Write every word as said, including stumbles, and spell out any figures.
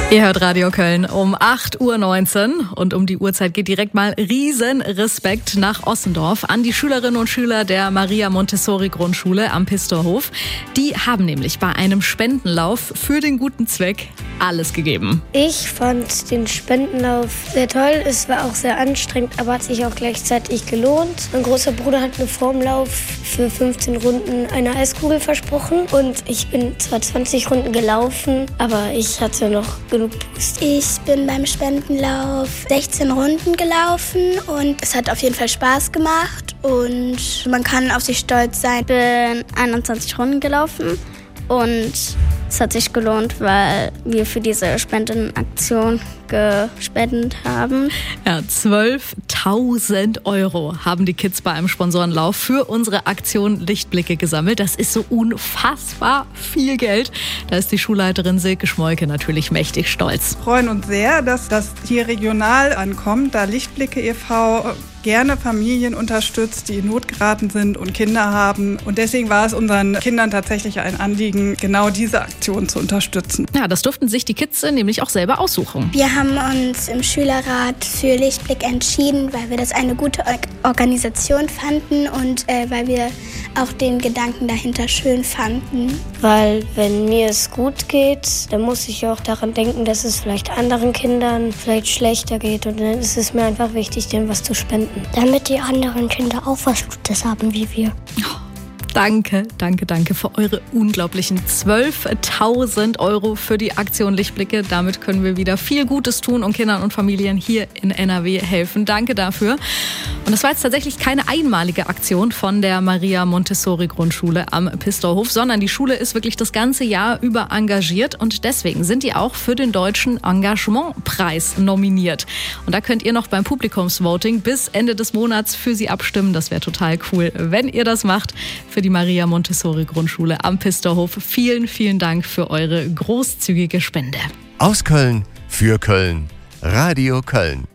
Ihr hört Radio Köln um acht Uhr neunzehn und um die Uhrzeit geht direkt mal riesen Respekt nach Ossendorf an die Schülerinnen und Schüler der Maria Montessori Grundschule am Pistorhof. Die haben nämlich bei einem Spendenlauf für den guten Zweck alles gegeben. Ich fand den Spendenlauf sehr toll. Es war auch sehr anstrengend, aber hat sich auch gleichzeitig gelohnt. Mein großer Bruder hat mir vor dem Lauf für fünfzehn Runden eine Eiskugel versprochen und ich bin zwar zwanzig Runden gelaufen, aber ich hatte noch genug Boost. Ich bin beim Spendenlauf sechzehn Runden gelaufen und es hat auf jeden Fall Spaß gemacht und man kann auf sich stolz sein. Ich bin einundzwanzig Runden gelaufen und es hat sich gelohnt, weil wir für diese Spendenaktion gespendet haben. Ja, zwölftausend Euro haben die Kids bei einem Sponsorenlauf für unsere Aktion Lichtblicke gesammelt. Das ist so unfassbar viel Geld. Da ist die Schulleiterin Silke Schmolke natürlich mächtig stolz. Wir freuen uns sehr, dass das hier regional ankommt, da Lichtblicke e V gerne Familien unterstützt, die in Not geraten sind und Kinder haben. Und deswegen war es unseren Kindern tatsächlich ein Anliegen, genau diese Aktion zu unterstützen. Ja, das durften sich die Kids nämlich auch selber aussuchen. Wir haben uns im Schülerrat für Lichtblick entschieden, weil wir das eine gute Organisation fanden und äh, weil wir auch den Gedanken dahinter schön fanden. Weil wenn mir es gut geht, dann muss ich auch daran denken, dass es vielleicht anderen Kindern vielleicht schlechter geht. Und dann ist es mir einfach wichtig, denen was zu spenden. Damit die anderen Kinder auch was Gutes haben wie wir. Oh. Danke, danke, danke für eure unglaublichen zwölftausend Euro für die Aktion Lichtblicke. Damit können wir wieder viel Gutes tun und Kindern und Familien hier in N R W helfen. Danke dafür. Und das war jetzt tatsächlich keine einmalige Aktion von der Maria Montessori Grundschule am Pistorhof, sondern die Schule ist wirklich das ganze Jahr über engagiert und deswegen sind die auch für den Deutschen Engagementpreis nominiert. Und da könnt ihr noch beim Publikumsvoting bis Ende des Monats für sie abstimmen. Das wäre total cool, wenn ihr das macht. Für die Maria Montessori Grundschule am Pistorhof. Vielen, vielen Dank für eure großzügige Spende. Aus Köln, für Köln, Radio Köln.